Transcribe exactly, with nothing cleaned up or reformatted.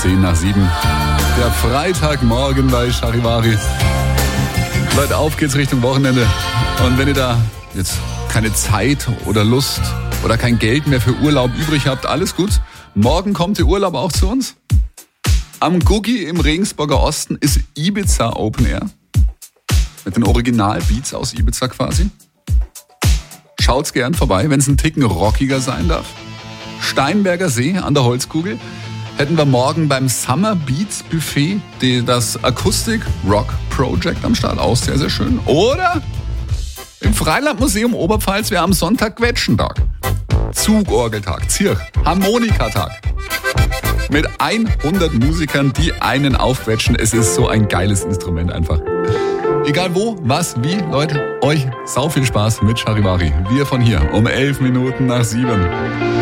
zehn nach sieben. Der Freitagmorgen bei Charivari. Leute, auf geht's Richtung Wochenende. Und wenn ihr da jetzt keine Zeit oder Lust oder kein Geld mehr für Urlaub übrig habt, alles gut. Morgen kommt der Urlaub auch zu uns. Am Guggi im Regensburger Osten ist Ibiza Open Air. Mit den Originalbeats aus Ibiza quasi. Schaut's gern vorbei, wenn es ein Ticken rockiger sein darf. Steinberger See an der Holzkugel hätten wir morgen beim Summer Beats Buffet das Akustik Rock Project am Start. Auch sehr, sehr schön. Oder im Freilandmuseum Oberpfalz wäre am Sonntag Quetschentag. Zugorgeltag, Zirch, Harmonikatag. Mit hundert Musikern, die einen aufquetschen. Es ist so ein geiles Instrument einfach. Egal wo, was, wie, Leute, euch sau viel Spaß mit Charivari. Wir von hier um elf Minuten nach sieben.